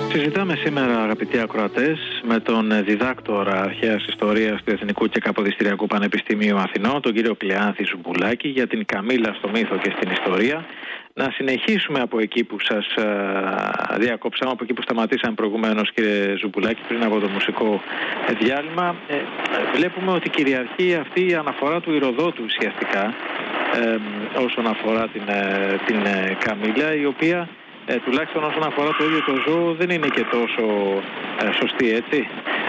Συζητάμε σήμερα, αγαπητοί ακροατές, με τον διδάκτορα αρχαίας ιστορίας του Εθνικού και Καποδιστριακού Πανεπιστημίου Αθηνών, τον κύριο Κλεάνθη Ζουμπουλάκη, για την Καμήλα στο μύθο και στην ιστορία. Να συνεχίσουμε από εκεί που σας διακόψαμε, από εκεί που σταματήσαμε προηγουμένως, κύριε Ζουμπουλάκη, πριν από το μουσικό διάλειμμα. Βλέπουμε ότι κυριαρχεί αυτή η αναφορά του Ηροδότου ουσιαστικά όσον αφορά την Καμήλα, η οποία τουλάχιστον όσον αφορά το ίδιο το ζώο δεν είναι και τόσο σωστή, έτσι.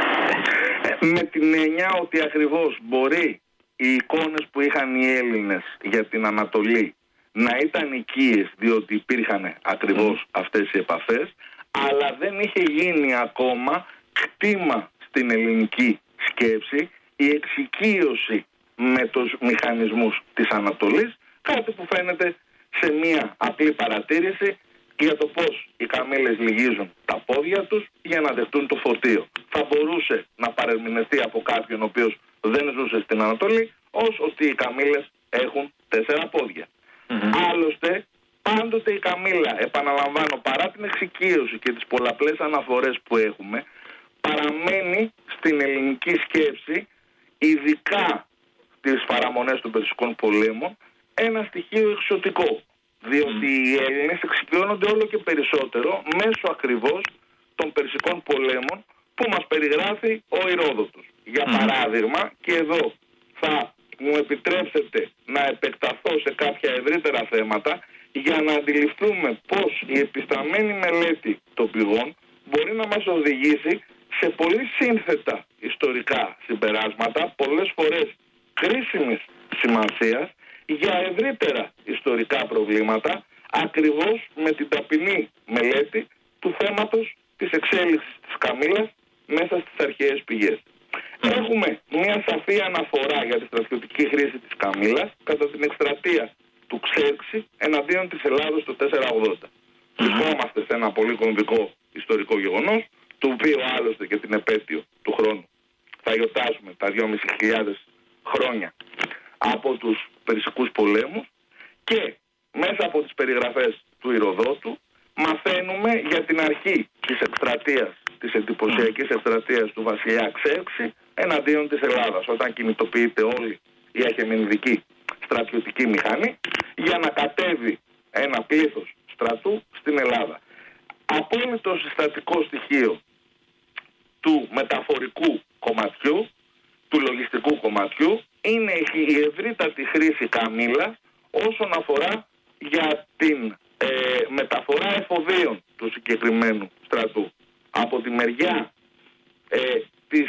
Με την έννοια ότι ακριβώς μπορεί οι εικόνες που είχαν οι Έλληνες για την Ανατολή να ήταν οικίες, διότι υπήρχαν ακριβώς αυτές οι επαφές, αλλά δεν είχε γίνει ακόμα κτήμα στην ελληνική σκέψη η εξοικείωση με τους μηχανισμούς της Ανατολής, κάτι που φαίνεται σε μία απλή παρατήρηση για το πώς οι καμήλες λυγίζουν τα πόδια τους για να δεχτούν το φορτίο. Θα μπορούσε να παρερμηνευτεί από κάποιον ο οποίος δεν ζούσε στην Ανατολή ως ότι οι καμήλες έχουν 4 πόδια. Άλλωστε, πάντοτε η καμήλα, επαναλαμβάνω, παρά την εξοικείωση και τις πολλαπλές αναφορές που έχουμε, παραμένει στην ελληνική σκέψη, ειδικά στις παραμονές των Περσικών πολέμων, ένα στοιχείο εξωτικό. Διότι οι Έλληνες εξοικειώνονται όλο και περισσότερο μέσω ακριβώς των Περσικών πολέμων που μας περιγράφει ο Ηρόδοτος. Για παράδειγμα, και εδώ θα μου επιτρέψετε να επεκταθώ σε κάποια ευρύτερα θέματα για να αντιληφθούμε πώς η επισταμένη μελέτη των πηγών μπορεί να μας οδηγήσει σε πολύ σύνθετα ιστορικά συμπεράσματα, πολλές φορές κρίσιμης σημασίας, για ευρύτερα ιστορικά προβλήματα, ακριβώς με την ταπεινή μελέτη του θέματος της εξέλιξης της Καμήλας μέσα στις αρχαίες πηγές. Έχουμε μια σαφή αναφορά για τη στρατιωτική χρήση της Καμήλας κατά την εκστρατεία του Ξέρξη εναντίον της Ελλάδος το 480. Βρισκόμαστε σε ένα πολύ κομβικό ιστορικό γεγονός, το οποίο άλλωστε και την επέτειο του χρόνου θα γιορτάσουμε τα 2.500 χρόνια από τους Περσικούς πολέμους, και μέσα από τις περιγραφές του Ηροδότου μαθαίνουμε για την αρχή της εκστρατείας, της εντυπωσιακής εκστρατείας του βασιλιά Ξέρξη εναντίον της Ελλάδας, όταν κινητοποιείται όλη η αχεμενιδική στρατιωτική μηχανή για να κατέβει ένα πλήθος στρατού στην Ελλάδα. Απόλυτο συστατικό στοιχείο του μεταφορικού κομματιού, του λογιστικού κομματιού, είναι η ευρύτατη χρήση καμήλας όσον αφορά για την μεταφορά εφοδίων του συγκεκριμένου στρατού. Από τη μεριά της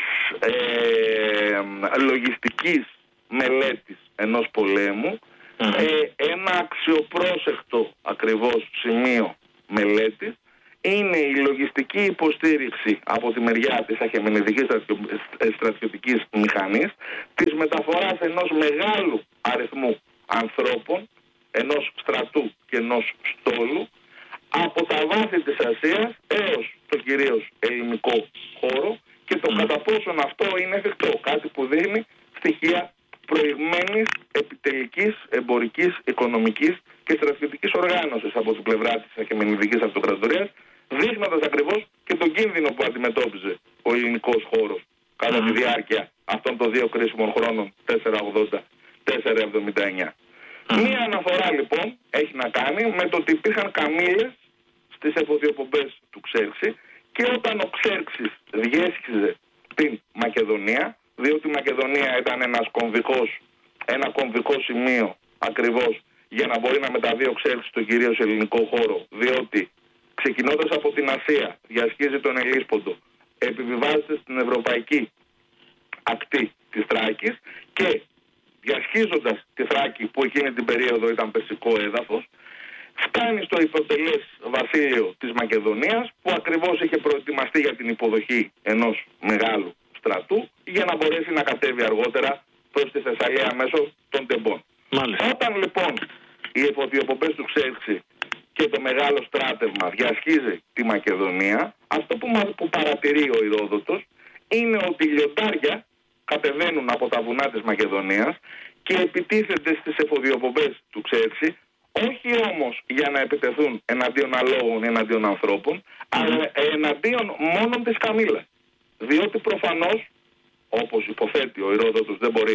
λογιστικής μελέτης ενός πολέμου, ένα αξιοπρόσεκτο ακριβώς σημείο μελέτης είναι η λογιστική υποστήριξη από τη μεριά της αχεμενιδικής στρατιωτικής μηχανής της μεταφοράς ενός μεγάλου αριθμού ανθρώπων, ενός στρατού και ενός στόλου, από τα βάθη της Ασίας έως το κυρίως ελληνικό χώρο, και το κατά πόσον αυτό είναι εφικτό, κάτι που δίνει στοιχεία προηγμένης επιτελικής, εμπορικής, οικονομικής και στρατιωτικής οργάνωσης από την πλευρά της αχεμενιδικής αυτοκρατορίας, δείχνοντας ακριβώς και τον κίνδυνο που αντιμετώπιζε ο ελληνικός χώρος κατά τη διάρκεια αυτών των 2 κρίσιμων χρόνων 480-479. Μία αναφορά λοιπόν έχει να κάνει με το ότι υπήρχαν καμήλες στις εφοδιοπομπές του Ξέρξη, και όταν ο Ξέρξης διέσχιζε την Μακεδονία, διότι η Μακεδονία ήταν ένα κομβικό σημείο ακριβώς για να μπορεί να μεταβεί ο Ξέρξης στον κυρίως ελληνικό χώρο, διότι ξεκινώντας από την Ασία διασχίζει τον Ελλίσποντο, επιβιβάζεται στην ευρωπαϊκή ακτή της Θράκης και διασχίζοντας τη Θράκη, που εκείνη την περίοδο ήταν περσικό έδαφος, φτάνει στο υποτελές βασίλειο της Μακεδονίας, που ακριβώς είχε προετοιμαστεί για την υποδοχή ενός μεγάλου στρατού για να μπορέσει να κατέβει αργότερα προς τη Θεσσαλία μέσω των τεμπών. Όταν λοιπόν οι εφοδιοπομπές του Ξέρξη και το μεγάλο στράτευμα διασχίζει τη Μακεδονία, αυτό που παρατηρεί ο Ηρόδοτος είναι ότι οι λιοντάρια κατεβαίνουν από τα βουνά της Μακεδονίας και επιτίθενται στις εφοδιοπομπές του Ξέρξη, όχι όμως για να επιτεθούν εναντίον αλόγων, εναντίον ανθρώπων, αλλά εναντίον μόνον της Καμήλας. Διότι προφανώς, όπως υποθέτει ο Ηρόδοτος,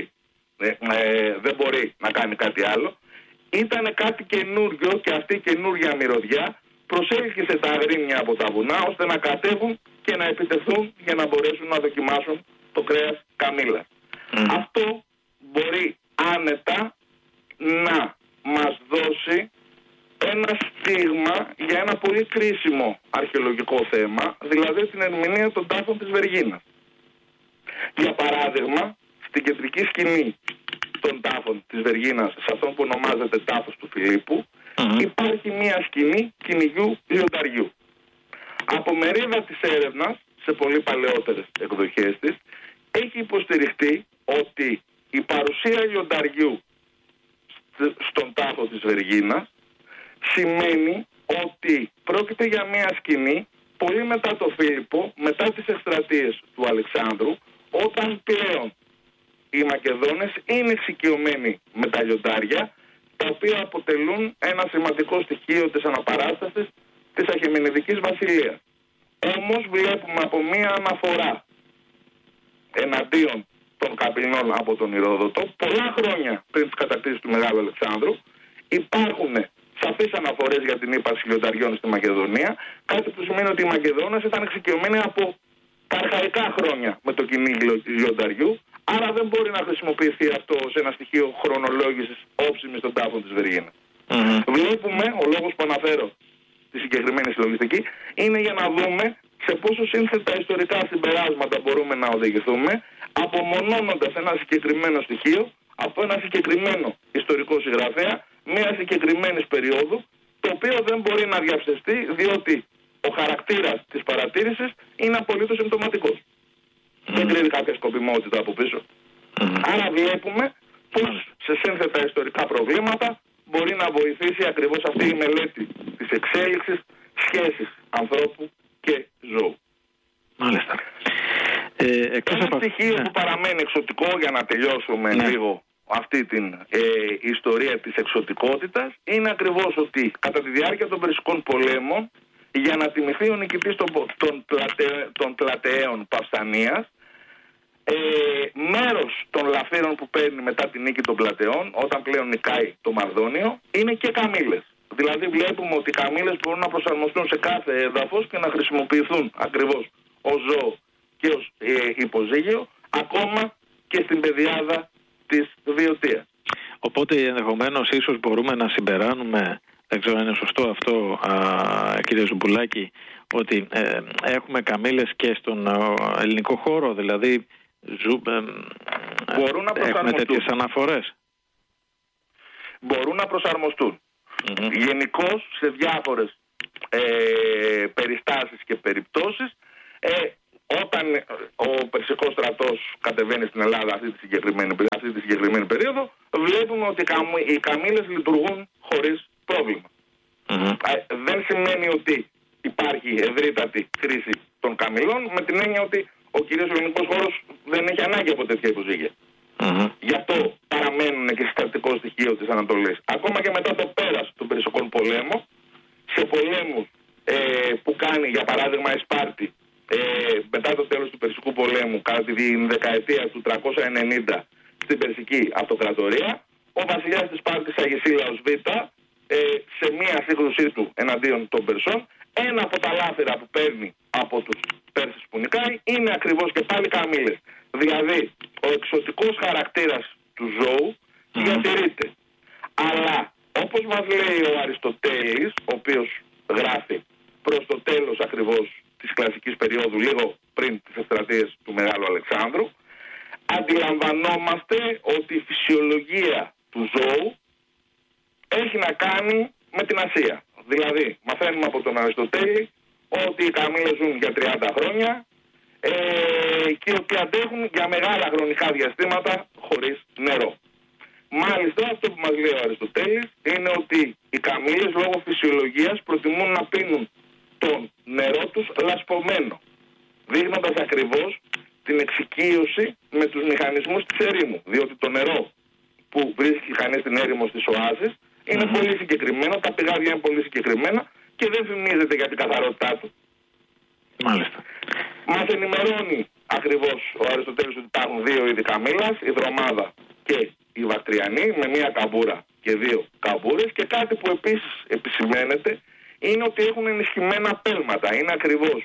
δεν μπορεί να κάνει κάτι άλλο, ήταν κάτι καινούριο και αυτή η καινούργια μυρωδιά προσέλκυσε τα αγρίμια από τα βουνά ώστε να κατέβουν και να επιτεθούν για να μπορέσουν να δοκιμάσουν το κρέας Καμήλας. Αυτό μπορεί άνετα να μας δώσει ένα στίγμα για ένα πολύ κρίσιμο αρχαιολογικό θέμα, δηλαδή την ερμηνεία των τάφων της Βεργίνας. Για παράδειγμα, στην κεντρική σκηνή των τάφων της Βεργίνας, σε αυτόν που ονομάζεται τάφος του Φιλίππου, υπάρχει μια σκηνή κυνηγιού λιονταριού. Από μερίδα της έρευνας, σε πολύ παλαιότερες εκδοχές της, έχει υποστηριχτεί ότι η παρουσία λιονταριού στον τάφο της Βεργίνας σημαίνει ότι πρόκειται για μια σκηνή πολύ μετά το Φίλιππο, μετά τις εκστρατείες του Αλεξάνδρου, όταν πλέον οι Μακεδόνες είναι εξοικειωμένοι με τα λιοντάρια, τα οποία αποτελούν ένα σημαντικό στοιχείο της αναπαράστασης της Αχαιμενιδικής Βασιλείας. Όμως βλέπουμε από μία αναφορά εναντίον των Καπρινών από τον Ηρόδοτο, πολλά χρόνια πριν τις κατακτήσεις του Μεγάλου Αλεξάνδρου, υπάρχουν σαφείς αναφορές για την ύπαρξη λιονταριών στη Μακεδονία, κάτι που σημαίνει ότι οι Μακεδόνες ήταν εξοικειωμένοι από τα αρχαϊκά χρόνια με το κυνήγι λιονταριού, άρα δεν μπορεί να χρησιμοποιηθεί αυτό ως ένα στοιχείο χρονολόγησης όψιμης των τάφων της Βεργίνας. Βλέπουμε, ο λόγος που αναφέρω τη συγκεκριμένη συλλογιστική, είναι για να δούμε σε πόσο σύνθετα ιστορικά συμπεράσματα μπορούμε να οδηγηθούμε, απομονώνοντας ένα συγκεκριμένο στοιχείο από ένα συγκεκριμένο ιστορικό συγγραφέα μια συγκεκριμένη περίοδου, το οποίο δεν μπορεί να διαψευστεί, διότι ο χαρακτήρας της παρατήρησης είναι απολύτως συμπτωματικός. Δεν κρύβει κάποια σκοπιμότητα από πίσω. Άρα βλέπουμε πως σε σύνθετα ιστορικά προβλήματα μπορεί να βοηθήσει ακριβώς αυτή η μελέτη της εξέλιξης σχέσης ανθρώπου και ζώου. Μάλιστα. Ένα στοιχείο που παραμένει εξωτικό, για να τελειώσουμε λίγο αυτή την ιστορία της εξωτικότητας, είναι ακριβώς ότι κατά τη διάρκεια των Περσικών πολέμων, για να τιμηθεί ο νικητής των πλατεαίων Παυσανίας, μέρος των λαφύρων που παίρνει μετά την νίκη των πλατεών, όταν πλέον νικάει το Μαρδόνιο, είναι και καμήλες. Δηλαδή βλέπουμε ότι οι καμήλες μπορούν να προσαρμοστούν σε κάθε έδαφος και να χρησιμοποιηθούν ακριβώς ως ζώο και ως υποζύγιο, ακόμα και στην πεδιάδα της Βιωτίας. Οπότε ενδεχομένως ίσως μπορούμε να συμπεράνουμε, δεν ξέρω αν είναι σωστό αυτό, κύριε Ζουμπουλάκη, ότι έχουμε καμήλες και στον ελληνικό χώρο, δηλαδή μπορούν να έχουμε τέτοιες αναφορές. Μπορούν να προσαρμοστούν. Γενικώς σε διάφορες περιστάσεις και περιπτώσεις, όταν ο Περσικός στρατός κατεβαίνει στην Ελλάδα αυτή τη συγκεκριμένη περίοδο, βλέπουμε ότι οι καμήλες λειτουργούν χωρίς πρόβλημα. Δεν σημαίνει ότι υπάρχει ευρύτατη χρήση των καμηλών, με την έννοια ότι ο κυρίως ελληνικός χώρος δεν έχει ανάγκη από τέτοια υποζύγια. Γι' αυτό παραμένουν και συστατικό στοιχείο της Ανατολής. Ακόμα και μετά το πέρας των Περσικών πολέμων, σε πολέμους που κάνει για παράδειγμα η Σπάρτη μετά το τέλος του Περσικού πολέμου, κατά τη δεκαετία του 390 στην Περσική Αυτοκρατορία, ο βασιλιάς της Σπάρτης Αγισίλαος Β, σε μία σύγκρουσή του εναντίον των Περσών, ένα από τα λάφυρα που παίρνει από τους Πέρσες που νικάει είναι ακριβώς και πάλι καμήλες. Δηλαδή ο εξωτικός χαρακτήρας του ζώου διατηρείται. Αλλά όπως μας λέει ο Αριστοτέλης, ο οποίος γράφει προς το τέλος ακριβώς της κλασικής περίοδου, λίγο πριν τις εκστρατείες του Μεγάλου Αλεξάνδρου, αντιλαμβανόμαστε ότι η φυσιολογία του ζώου έχει να κάνει με την Ασία. Δηλαδή μαθαίνουμε από τον Αριστοτέλη ότι οι καμήλες ζουν για 30 χρόνια και ότι αντέχουν για μεγάλα χρονικά διαστήματα χωρίς νερό. Μάλιστα αυτό που μας λέει ο Αριστοτέλης είναι ότι οι καμήλες λόγω φυσιολογίας προτιμούν να πίνουν το νερό τους λασπωμένο, δείχνοντας ακριβώς την εξοικείωση με τους μηχανισμούς της ερήμου, διότι το νερό που βρίσκει κανείς στην έρημο στις οάσεις είναι πολύ συγκεκριμένο, τα πηγάδια είναι πολύ συγκεκριμένα και δεν φημίζεται για την καθαρότητά του. Μάλιστα. Μας ενημερώνει ακριβώς ο Αριστοτέλης ότι υπάρχουν δύο είδη καμήλας, η δρομάδα και η βακτριανή, με μία καμπούρα και δύο καμπούρες, και κάτι που επίσης επισημαίνεται είναι ότι έχουν ενισχυμένα πέλματα. Είναι ακριβώς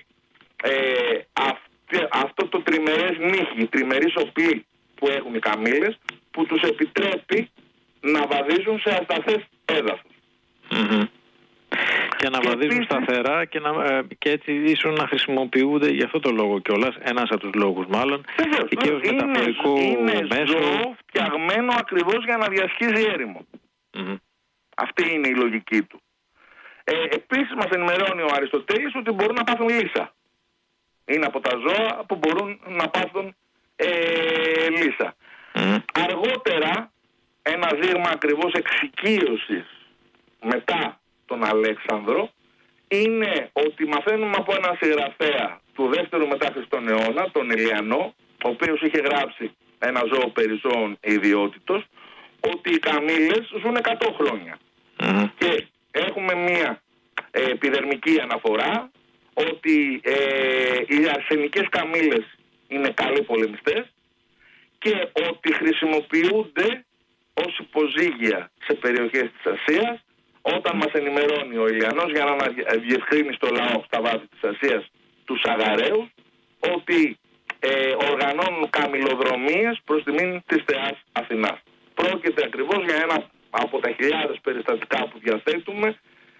αυτό το τριμερές νύχι, τριμερής οπλή που έχουν οι καμήλες, που τους επιτρέπει να βαδίζουν σε ασταθές έδαφος. Και να βαδίζουν σταθερά και έτσι ίσως να χρησιμοποιούνται για αυτό το λόγο κιόλας, ένας από τους λόγους μάλλον, και ως μεταφορικό μέσο. Είναι ζώο φτιαγμένο ακριβώς για να διασχίζει έρημο. Αυτή είναι η λογική του. Επίσης μας ενημερώνει ο Αριστοτέλης ότι μπορούν να πάθουν λύσα. Είναι από τα ζώα που μπορούν να πάθουν λύσα. Αργότερα, ένα δείγμα ακριβώς εξοικείωσης μετά τον Αλέξανδρο είναι ότι μαθαίνουμε από έναν συγγραφέα του δεύτερου μετά Χριστόν αιώνα, τον Ηλιανό, ο οποίος είχε γράψει ένα ζώο περί ζώων ιδιότητος, ότι οι καμήλες ζουν 100 χρόνια. Και έχουμε μία επιδερμική αναφορά ότι οι αρσενικές καμήλες είναι καλοί πολεμιστές και ότι χρησιμοποιούνται ως υποζύγια σε περιοχές της Ασίας, όταν μας ενημερώνει ο Ηλιανός, για να διευκρίνει στο λαό στα βάθη της Ασίας τους Αγαραίους, ότι οργανώνουν καμηλοδρομίες προς τιμήν της θεάς Αθηνάς. Πρόκειται ακριβώς για ένα από τα χιλιάδες περιστατικά που διαθέτουμε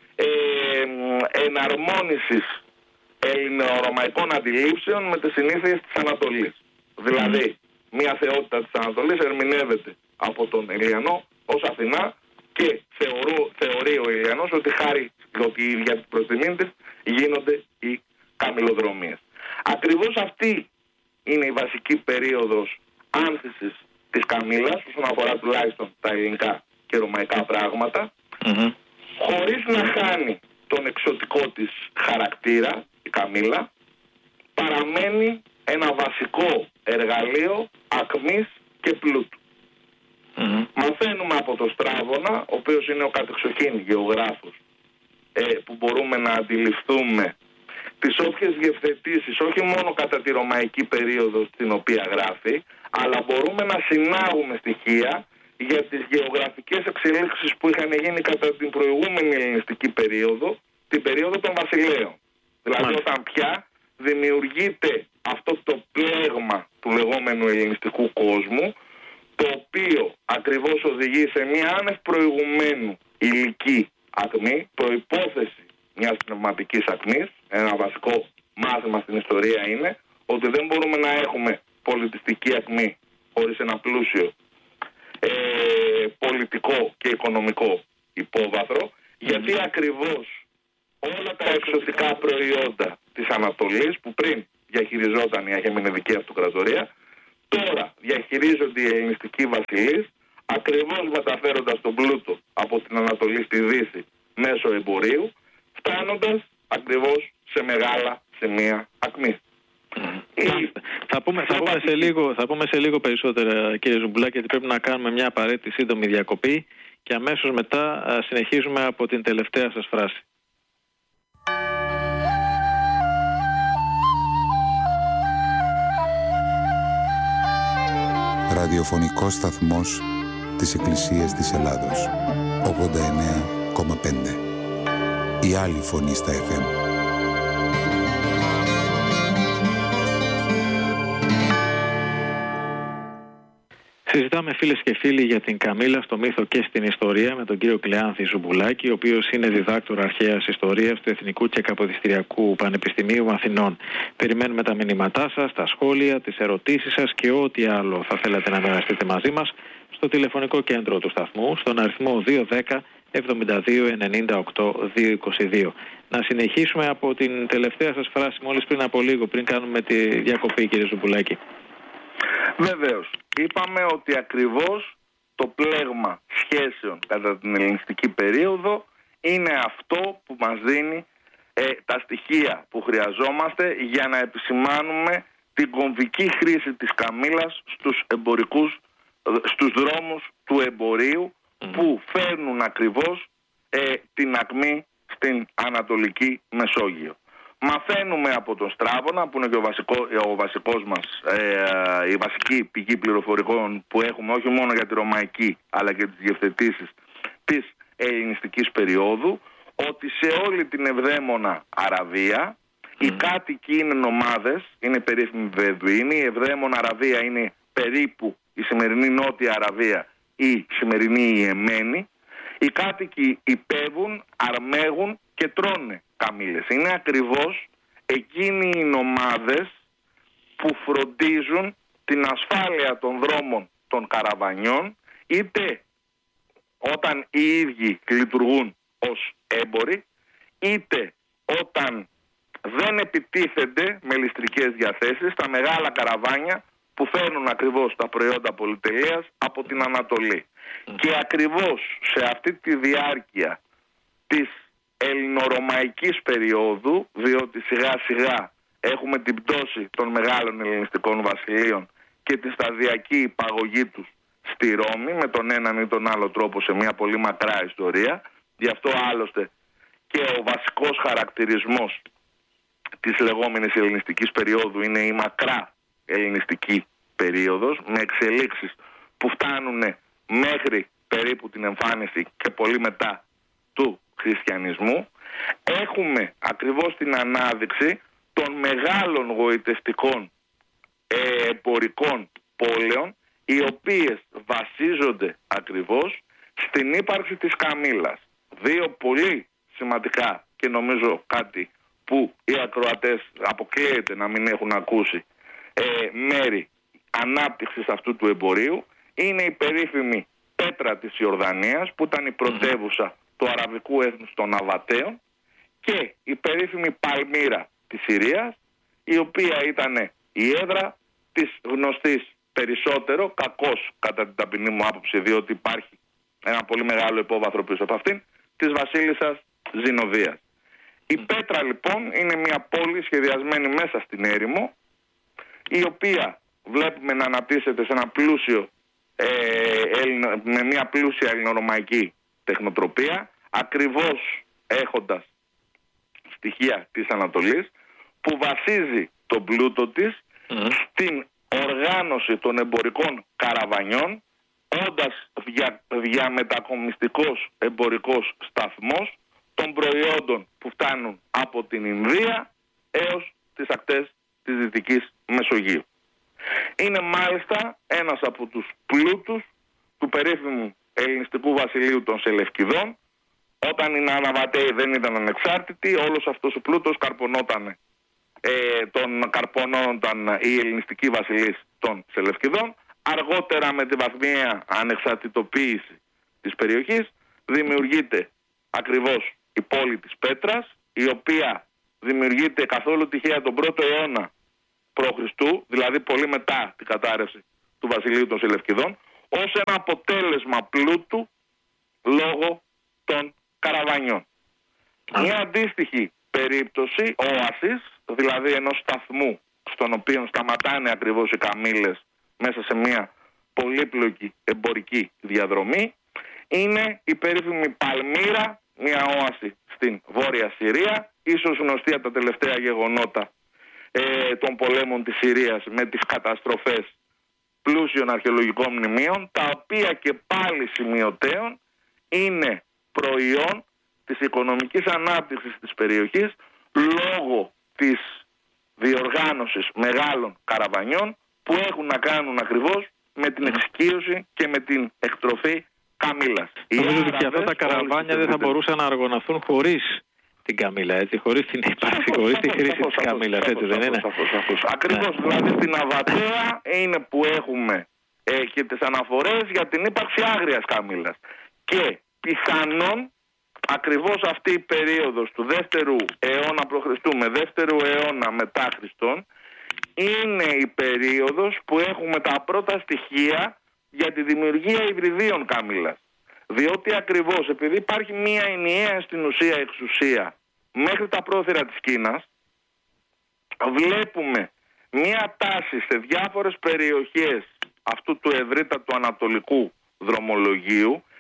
εναρμόνισης ελληνορωμαϊκών αντιλήψεων με τις συνήθειες της Ανατολής. Δηλαδή, μια θεότητα της Ανατολής ερμηνεύεται από τον Ηλιανό ως Αθηνά και θεωρεί ο Ηλιανός ότι χάρη για την προστιμή της γίνονται οι καμηλοδρομίες. Ακριβώς αυτή είναι η βασική περίοδος άνθησης της καμήλας, όσον αφορά τουλάχιστον τα ελληνικά και ρωμαϊκά πράγματα, χωρίς να χάνει τον εξωτικό της χαρακτήρα. Η καμήλα παραμένει ένα βασικό εργαλείο ακμής και πλούτου. Μαθαίνουμε από τον Στράβωνα, ο οποίος είναι ο κατεξοχήν γεωγράφος, που μπορούμε να αντιληφθούμε τις όποιες διευθετήσεις, όχι μόνο κατά τη ρωμαϊκή περίοδο στην οποία γράφει, αλλά μπορούμε να συνάγουμε στοιχεία για τις γεωγραφικές εξελίξεις που είχαν γίνει κατά την προηγούμενη ελληνιστική περίοδο, την περίοδο των βασιλέων. Δηλαδή όταν πια δημιουργείται αυτό το πλέγμα του λεγόμενου ελληνιστικού κόσμου, το οποίο ακριβώς οδηγεί σε μια άνευ προηγουμένου υλική ακμή, προϋπόθεση μιας πνευματικής ακμής. Ένα βασικό μάθημα στην ιστορία είναι ότι δεν μπορούμε να έχουμε πολιτιστική ακμή χωρίς ένα πλούσιο πολιτικό και οικονομικό υπόβαθρο, γιατί ακριβώς όλα τα εξωτικά προϊόντα της Ανατολής, που πριν διαχειριζόταν η Αχεμηνιδική Αυτοκρατορία, τώρα διαχειρίζονται οι ελληνιστικοί βασιλείς, ακριβώς μεταφέροντας τον πλούτο από την Ανατολή στη Δύση μέσω εμπορίου, φτάνοντας ακριβώς σε μεγάλα σημεία ακμής. Θα πούμε σε λίγο περισσότερα, κύριε Ζουμπουλάκη, γιατί πρέπει να κάνουμε μια απαραίτητη σύντομη διακοπή και αμέσως μετά συνεχίζουμε από την τελευταία σας φράση. Ραδιοφωνικός σταθμός της Εκκλησίας της Ελλάδος, 89,5. Η άλλη φωνή στα FM. Συζητάμε, φίλες και φίλοι, για την Καμήλα στο μύθο και στην ιστορία με τον κύριο Κλεάνθη Ζουμπουλάκη, ο οποίος είναι διδάκτορα αρχαίας ιστορίας του Εθνικού και Καποδιστριακού Πανεπιστημίου Αθηνών. Περιμένουμε τα μηνύματά σας, τα σχόλια, τις ερωτήσεις σας και ό,τι άλλο θα θέλατε να μοιραστείτε μαζί μας στο τηλεφωνικό κέντρο του σταθμού, στον αριθμό 210 72 98 222. Να συνεχίσουμε από την τελευταία σας φράση μόλις πριν από λίγο, πριν κάνουμε τη διακοπή, κύριε Ζουμπουλάκη. Βεβαίως. Είπαμε ότι ακριβώς το πλέγμα σχέσεων κατά την ελληνιστική περίοδο είναι αυτό που μας δίνει τα στοιχεία που χρειαζόμαστε για να επισημάνουμε την κομβική χρήση της καμήλας στους δρόμους του εμπορίου, που φέρνουν ακριβώς την ακμή στην Ανατολική Μεσόγειο. Μαθαίνουμε από τον Στράβωνα, που είναι και ο βασικός μας, η βασική πηγή πληροφορικών που έχουμε όχι μόνο για τη Ρωμαϊκή αλλά και τις διευθετήσεις της ελληνιστικής περίοδου, ότι σε όλη την Ευδαίμονα Αραβία οι κάτοικοι είναι νομάδες, είναι περίφημοι Βεδουίνοι. Η Ευδαίμονα Αραβία είναι περίπου η σημερινή Νότια Αραβία ή η σημερινή Ιεμένη. Οι κάτοικοι υπέβουν, αρμέγουν και τρώνε καμήλες. Είναι ακριβώς εκείνοι οι νομάδες που φροντίζουν την ασφάλεια των δρόμων των καραβανιών, είτε όταν οι ίδιοι λειτουργούν ως έμποροι, είτε όταν δεν επιτίθενται με ληστρικές διαθέσεις στα μεγάλα καραβάνια που φέρνουν ακριβώς τα προϊόντα πολυτελείας από την Ανατολή. Και ακριβώς σε αυτή τη διάρκεια της ελληνορωμαϊκής περίοδου, διότι σιγά σιγά έχουμε την πτώση των μεγάλων ελληνιστικών βασιλείων και τη σταδιακή υπαγωγή τους στη Ρώμη με τον έναν ή τον άλλο τρόπο σε μια πολύ μακρά ιστορία. Γι' αυτό άλλωστε και ο βασικός χαρακτηρισμός της λεγόμενης ελληνιστικής περίοδου είναι η μακρά ελληνιστική περίοδος, με εξελίξεις που φτάνουν μέχρι περίπου την εμφάνιση και πολύ μετά του χριστιανισμού. Έχουμε ακριβώς την ανάδειξη των μεγάλων γοητευτικών εμπορικών πόλεων, οι οποίες βασίζονται ακριβώς στην ύπαρξη της καμήλας. Δύο πολύ σημαντικά και νομίζω κάτι που οι ακροατές αποκλείεται να μην έχουν ακούσει μέρη ανάπτυξης αυτού του εμπορίου είναι η περίφημη Πέτρα της Ιορδανίας, που ήταν η πρωτεύουσα του αραβικού έθνους των Ναβατέων, και η περίφημη Παλμύρα της Συρίας, η οποία ήταν η έδρα της γνωστής περισσότερο, κακώς κατά την ταπεινή μου άποψη, διότι υπάρχει ένα πολύ μεγάλο υπόβαθρο πίσω από αυτήν, της βασίλισσας Ζηνοδίας. Η Πέτρα λοιπόν είναι μια πόλη σχεδιασμένη μέσα στην έρημο, η οποία βλέπουμε να αναπτύσσεται σε ένα πλούσιο, με μια πλούσια ελληνορωμαϊκή τεχνοτροπία, ακριβώς έχοντας στοιχεία της Ανατολής, που βασίζει τον πλούτο της στην οργάνωση των εμπορικών καραβανιών, όντας διαμετακομιστικός εμπορικός σταθμός των προϊόντων που φτάνουν από την Ινδία έως τις ακτές της Δυτικής Μεσογείου. Είναι μάλιστα ένας από τους πλούτους του περίφημου ελληνιστικού βασιλείου των Σελευκηδών. Όταν οι Ναβατέοι δεν ήταν ανεξάρτητοι, όλος αυτός ο πλούτος καρπονόταν οι ελληνιστικοί βασιλείς των Σελευκηδών. Αργότερα, με τη βαθμιαία ανεξαρτητοποίηση της περιοχής, δημιουργείται ακριβώς η πόλη της Πέτρας, η οποία δημιουργείται καθόλου τυχαία τον 1ο αιώνα π.Χ., δηλαδή πολύ μετά την κατάρρευση του βασιλείου των Σελευκηδών, ως ένα αποτέλεσμα πλούτου λόγω των καραβανιών. Μια αντίστοιχη περίπτωση όασης, δηλαδή ενός σταθμού στον οποίο σταματάνε ακριβώς οι καμήλες μέσα σε μια πολύπλοκη εμπορική διαδρομή, είναι η περίφημη Παλμύρα, μια όαση στην Βόρεια Συρία, ίσως γνωστή από τα τελευταία γεγονότα των πολέμων της Συρίας με τις καταστροφές πλούσιων αρχαιολογικών μνημείων, τα οποία και πάλι σημειωτέων είναι προϊόν της οικονομικής ανάπτυξης της περιοχής λόγω της διοργάνωσης μεγάλων καραβανιών που έχουν να κάνουν ακριβώς με την εξοικείωση και με την εκτροφή καμήλας. Νομίζω ότι και αυτά τα καραβάνια δεν θα μπορούσαν να αργωναθούν χωρίς την καμήλα, έτσι, χωρίς την ύπαρξη, χωρίς τη χρήση της καμήλας, έτσι δεν είναι? Ακριβώς, δηλαδή στην Ναβατέα είναι που έχουμε και τις αναφορές για την ύπαρξη άγριας καμήλας. Και πιθανόν ακριβώς αυτή η περίοδος του 2ου αιώνα π.Χ. με 2ο αιώνα μετά Χριστόν είναι η περίοδος που έχουμε τα πρώτα στοιχεία για τη δημιουργία υβριδίων καμήλας. Διότι ακριβώς επειδή υπάρχει μία ενιαία στην ουσία εξουσία μέχρι τα πρόθυρα της Κίνας, βλέπουμε μία τάση σε διάφορες περιοχές αυτού του ευρύτατου ανατολικού δρομολογίου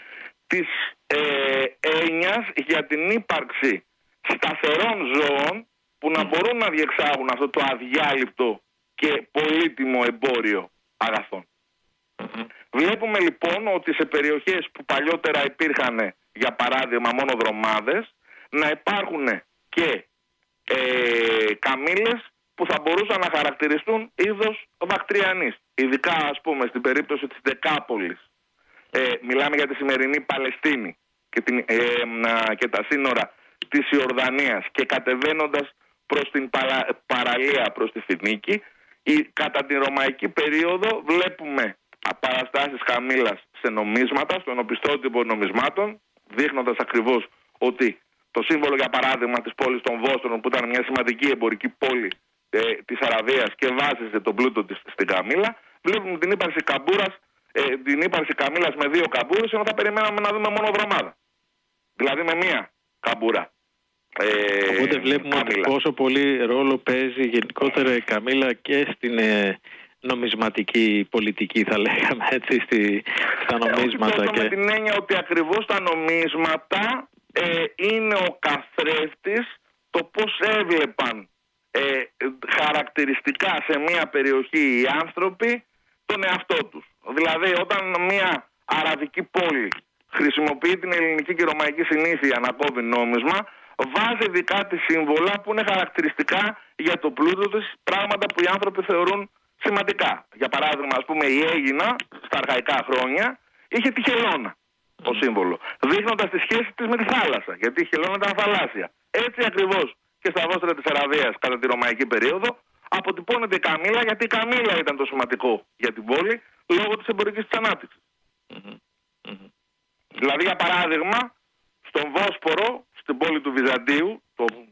της έννοιας για την ύπαρξη σταθερών ζώων που να μπορούν να διεξάγουν αυτό το αδιάλειπτο και πολύτιμο εμπόριο αγαθών. Βλέπουμε λοιπόν ότι σε περιοχές που παλιότερα υπήρχαν, για παράδειγμα, μόνο δρομάδες, να υπάρχουν και καμήλες που θα μπορούσαν να χαρακτηριστούν είδος βακτριανής. Ειδικά, ας πούμε, στην περίπτωση της Δεκάπολης. Μιλάμε για τη σημερινή Παλαιστίνη και τα σύνορα της Ιορδανίας, και κατεβαίνοντας προς την παραλία, προς τη Φινίκη, κατά την Ρωμαϊκή περίοδο βλέπουμε παραστάσεις καμήλας σε νομίσματα, στον οπισθότυπο νομισμάτων, δείχνοντας ακριβώς ότι το σύμβολο, για παράδειγμα, της πόλης των Βόστρων, που ήταν μια σημαντική εμπορική πόλη της Αραβίας και βάζιζε τον πλούτο της στην καμήλα, βλέπουμε την ύπαρξη καμπούρας, την ύπαρξη καμήλας με 2 καμπούρες, ενώ θα περιμέναμε να δούμε μόνο δρομάδα. Δηλαδή με μία καμπούρα. Οπότε βλέπουμε ότι πόσο πολύ ρόλο παίζει γενικότερα η καμήλα και στην νομισματική πολιτική, θα λέγαμε έτσι, στα νομίσματα. Με την έννοια ότι ακριβώς τα νομίσματα είναι ο καθρέφτης το πώς έβλεπαν χαρακτηριστικά σε μια περιοχή οι άνθρωποι τον εαυτό τους. Δηλαδή όταν μια αραβική πόλη χρησιμοποιεί την ελληνική και ρωμαϊκή συνήθεια να κόβει νόμισμα, βάζει δικά της σύμβολα που είναι χαρακτηριστικά για το πλούτο της, πράγματα που οι άνθρωποι θεωρούν σημαντικά. Για παράδειγμα, ας πούμε, η Αίγινα στα αρχαϊκά χρόνια είχε τη χελώνα ως σύμβολο, δείχνοντας τη σχέση της με τη θάλασσα, γιατί η χελώνα ήταν θαλάσσια. Έτσι ακριβώς και στα βόστρα της Αραβίας κατά τη ρωμαϊκή περίοδο αποτυπώνεται η καμήλα, γιατί η καμήλα ήταν το σημαντικό για την πόλη λόγω της εμπορικής της ανάπτυξης. Δηλαδή, για παράδειγμα, στον Βόσπορο, στην πόλη του Βυζαντίου,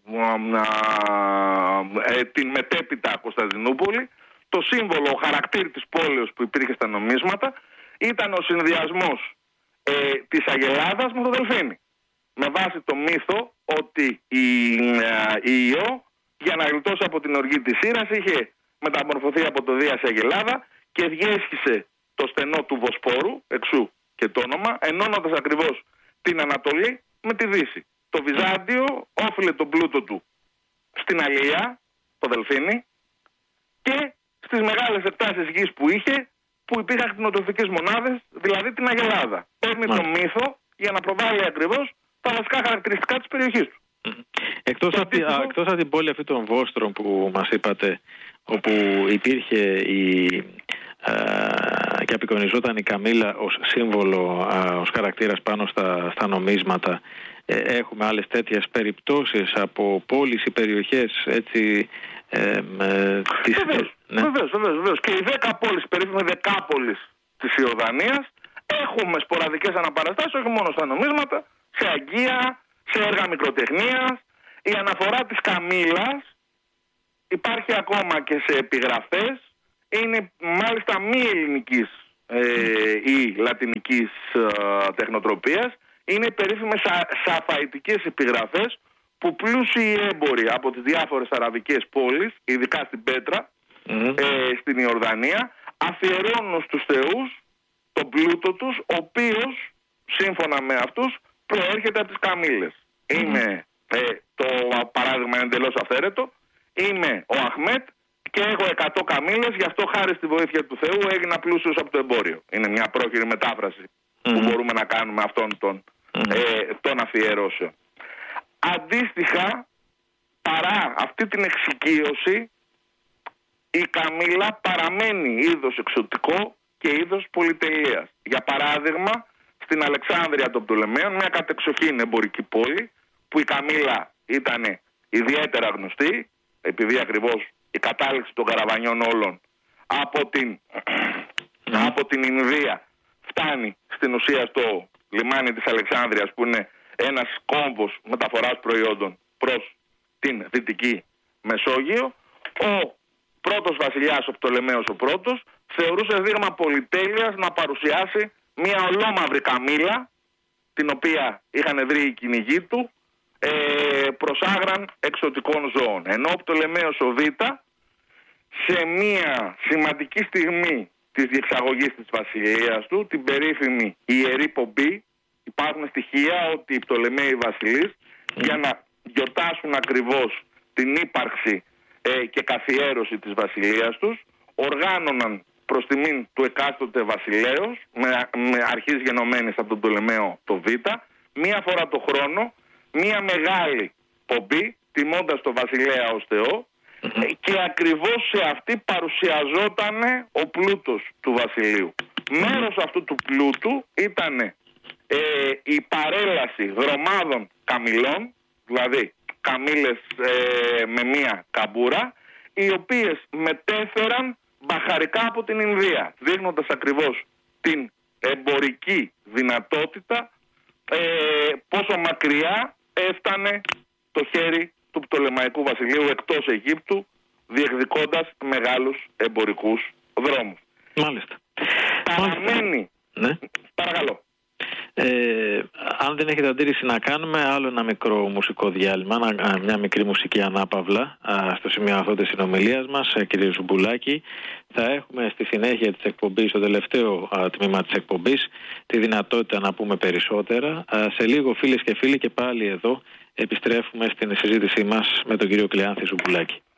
την μετέπειτα Κωνσταντινούπολη, το σύμβολο, ο χαρακτήρ της πόλεως που υπήρχε στα νομίσματα ήταν ο συνδυασμός της Αγελάδας με το Δελφίνι. Με βάση το μύθο ότι η Ιώ, για να γλιτώσει από την οργή της Σύρας, είχε μεταμορφωθεί από το Δία σε Αγελάδα και διέσχισε το στενό του Βοσπόρου, εξού και το όνομα, ενώνοντας ακριβώς την Ανατολή με τη Δύση. Το Βυζάντιο όφιλε τον πλούτο του στην Αλία, το Δελφίνι, και στις μεγάλες εκτάσεις γης που είχε, που υπήρχαν κτηνοτροφικές μονάδες, δηλαδή την Αγελάδα. Παίρνει τον μύθο για να προβάλλει ακριβώς τα βασικά χαρακτηριστικά της περιοχής του. Εκτός από την πόλη αυτή των Βόστρων που μας είπατε, όπου υπήρχε και απεικονιζόταν η καμήλα ως σύμβολο, ως χαρακτήρας πάνω στα νομίσματα, έχουμε άλλες τέτοιες περιπτώσεις από πόλεις ή περιοχές, έτσι? Βεβαίως. Και οι 10 πόλεις, περίπου 10 πόλεις της Ιορδανίας, έχουμε σποραδικές αναπαραστάσεις, όχι μόνο στα νομίσματα, σε αγκία, σε έργα μικροτεχνίας. Η αναφορά της καμήλας υπάρχει ακόμα και σε επιγραφές, είναι μάλιστα μη ελληνικής ή λατινικής τεχνοτροπίας. Είναι οι περίφημες σαφαητικές επιγραφές που πλούσιοι έμποροι από τις διάφορες αραβικές πόλεις, ειδικά στην Πέτρα, στην Ιορδανία, αφιερώνουν στους θεούς τον πλούτο τους, ο οποίος, σύμφωνα με αυτούς, προέρχεται από τις καμήλες. Είμαι, το παράδειγμα εντελώς αυθαίρετο, είμαι ο Αχμέτ και έχω 100 καμήλες, γι' αυτό χάρη στη βοήθεια του Θεού έγινα πλούσιος από το εμπόριο. Είναι μια πρόχειρη μετάφραση που μπορούμε να κάνουμε αυτών των αφιερώσεων. Αντίστοιχα, παρά αυτή την εξοικείωση, η καμήλα παραμένει είδος εξωτικό και είδος πολυτελείας. Για παράδειγμα, στην Αλεξάνδρεια των Πτολεμαίων, μια κατεξοχήν εμπορική πόλη, που η καμήλα ήταν ιδιαίτερα γνωστή, επειδή ακριβώς η κατάληξη των καραβανιών όλων από την Ινδία φτάνει στην ουσία στο λιμάνι της Αλεξάνδρειας, που είναι ένας κόμβος μεταφοράς προϊόντων προς την Δυτική Μεσόγειο. Ο πρώτος βασιλιάς, ο Πτολεμαίος ο πρώτος, θεωρούσε δείγμα πολυτέλειας να παρουσιάσει μια ολόμαυρη καμήλα, την οποία είχαν βρει οι κυνηγοί του, προς άγραν εξωτικών ζώων. Ενώ ο Πτολεμαίος ο Β, σε μια σημαντική στιγμή της διεξαγωγής της βασιλείας του, την περίφημη Ιερή Πομπή, υπάρχουν στοιχεία ότι οι Πτολεμαίοι βασιλείς για να γιορτάσουν ακριβώς την ύπαρξη και καθιέρωση της βασιλείας τους οργάνωναν προς τιμήν του εκάστοτε βασιλέως με αρχής γενομένης από τον Πτολεμαίο το Β, μία φορά το χρόνο μία μεγάλη πομπή τιμώντας τον βασιλέα ως Θεό και ακριβώς σε αυτή παρουσιαζόταν ο πλούτος του βασιλείου. Μέρος αυτού του πλούτου ήταν η παρέλαση δρομάδων καμηλών, δηλαδή καμήλες με μία καμπούρα, οι οποίες μετέφεραν μπαχαρικά από την Ινδία, δείχνοντας ακριβώς την εμπορική δυνατότητα, πόσο μακριά έφτανε το χέρι του Πτολεμαϊκού βασιλείου εκτός Αιγύπτου, διεκδικώντας μεγάλους εμπορικούς δρόμους. Μάλιστα. Παραμένει. Ναι. Παρακαλώ. Αν δεν έχετε αντίρρηση να κάνουμε άλλο ένα μικρό μουσικό διάλειμμα, μια μικρή μουσική ανάπαυλα στο σημείο αυτό της συνομιλίας μας, κύριε Ζουμπουλάκη. Θα έχουμε στη συνέχεια της εκπομπής, στο τελευταίο τμήμα της εκπομπής, τη δυνατότητα να πούμε περισσότερα. Σε λίγο, φίλες και φίλοι, και πάλι εδώ επιστρέφουμε στην συζήτησή μας με τον κύριο Κλεάνθη Ζουμπουλάκη.